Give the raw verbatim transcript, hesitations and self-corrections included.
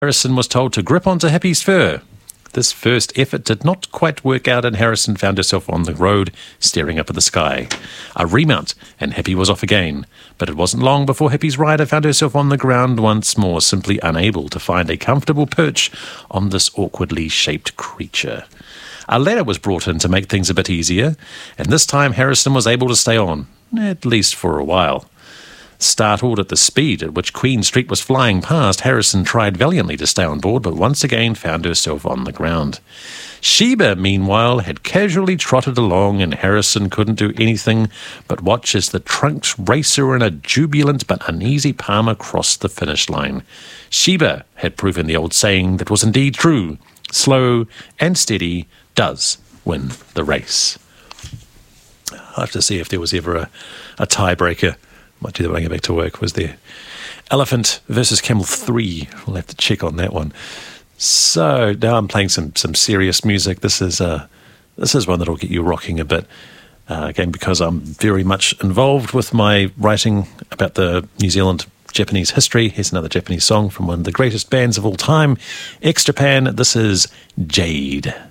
Harrison was told to grip onto Hippie's fur. This first effort did not quite work out, and Harrison found herself on the road, staring up at the sky. A remount, and Hippie was off again. But it wasn't long before Hippie's rider found herself on the ground once more, simply unable to find a comfortable perch on this awkwardly shaped creature. A ladder was brought in to make things a bit easier, and this time Harrison was able to stay on, at least for a while. Startled at the speed at which Queen Street was flying past, Harrison tried valiantly to stay on board, but once again found herself on the ground. Sheba, meanwhile, had casually trotted along, and Harrison couldn't do anything but watch as the trunks race her in a jubilant but uneasy palmer crossed the finish line. Sheba had proven the old saying that was indeed true: slow and steady does win the race. I'll have to see if there was ever a, a tiebreaker. Might do that when I get back to work. Was there Elephant versus Camel three? We'll have to check on that one. So now I'm playing some some serious music. This is uh, this is one that'll get you rocking a bit. Uh, again, because I'm very much involved with my writing about the New Zealand Japanese history. Here's another Japanese song from one of the greatest bands of all time, X Japan. This is Jade.